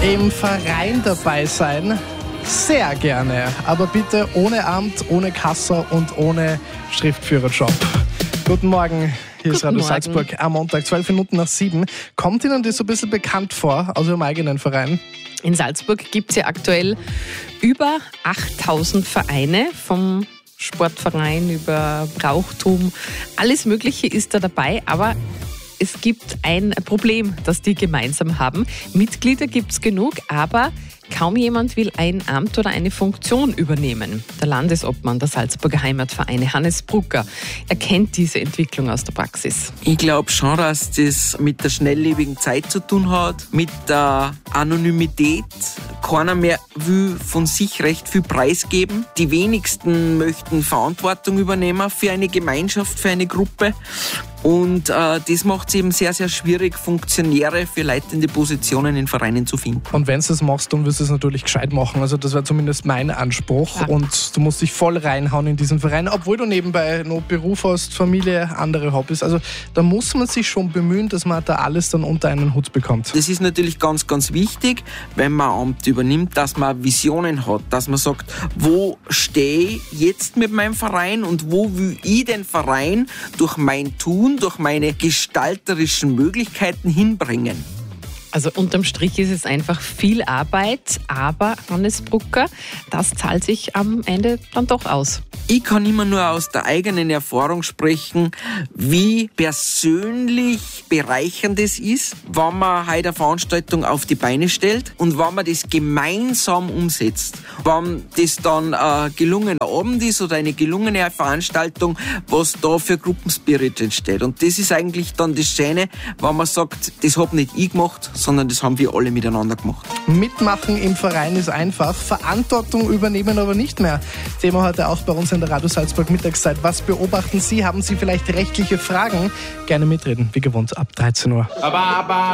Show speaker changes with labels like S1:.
S1: im Verein dabei sein? Sehr gerne, aber bitte ohne Amt, ohne Kasse und ohne Schriftführerjob. Guten Morgen, hier ist Radio Salzburg am Montag, 12 Minuten nach 7. Kommt Ihnen das so ein bisschen bekannt vor aus Ihrem eigenen Verein?
S2: In Salzburg gibt es ja aktuell über 8000 Vereine, vom Sportverein über Brauchtum. Alles Mögliche ist da dabei, aber es gibt ein Problem, das die gemeinsam haben. Mitglieder gibt es genug, aber kaum jemand will ein Amt oder eine Funktion übernehmen. Der Landesobmann der Salzburger Heimatvereine, Hannes Brucker, erkennt diese Entwicklung aus der Praxis.
S3: Ich glaube schon, dass das mit der schnelllebigen Zeit zu tun hat, mit der Anonymität. Keiner mehr will von sich recht viel preisgeben. Die wenigsten möchten Verantwortung übernehmen für eine Gemeinschaft, für eine Gruppe. Und das macht es eben sehr, sehr schwierig, Funktionäre für leitende Positionen in Vereinen zu finden.
S1: Und wenn du es machst, dann wirst du es natürlich gescheit machen. Also das wäre zumindest mein Anspruch. Ja. Und du musst dich voll reinhauen in diesen Verein, obwohl du nebenbei noch Beruf hast, Familie, andere Hobbys. Also da muss man sich schon bemühen, dass man da alles dann unter einen Hut bekommt.
S3: Das ist natürlich ganz, ganz wichtig, wenn man ein Amt übernimmt, dass man Visionen hat, dass man sagt, wo stehe ich jetzt mit meinem Verein und wo will ich den Verein durch mein Tun, durch meine gestalterischen Möglichkeiten hinbringen.
S2: Also unterm Strich ist es einfach viel Arbeit, aber Hannes Brucker, das zahlt sich am Ende dann doch aus.
S3: Ich kann immer nur aus der eigenen Erfahrung sprechen, wie persönlich bereichernd es ist, wenn man heute eine Veranstaltung auf die Beine stellt und wenn man das gemeinsam umsetzt. Wenn das dann ein gelungener Abend ist oder eine gelungene Veranstaltung, was da für Gruppenspirit entsteht. Und das ist eigentlich dann das Schöne, wenn man sagt, das habe nicht ich gemacht, sondern das haben wir alle miteinander gemacht.
S1: Mitmachen im Verein ist einfach, Verantwortung übernehmen aber nicht mehr. Thema heute auch bei uns in der Radio Salzburg Mittagszeit. Was beobachten Sie? Haben Sie vielleicht rechtliche Fragen? Gerne mitreden, wie gewohnt, ab 13 Uhr.